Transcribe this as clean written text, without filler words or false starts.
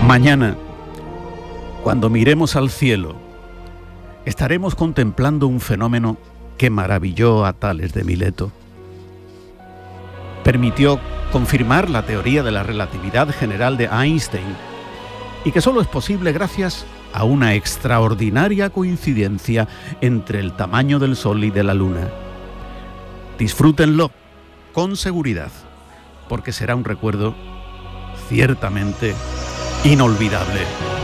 Mañana, cuando miremos al cielo, estaremos contemplando un fenómeno que maravilló a Tales de Mileto. Permitió confirmar la teoría de la relatividad general de Einstein y que solo es posible gracias a una extraordinaria coincidencia entre el tamaño del Sol y de la Luna. Disfrútenlo con seguridad, porque será un recuerdo ciertamente inolvidable.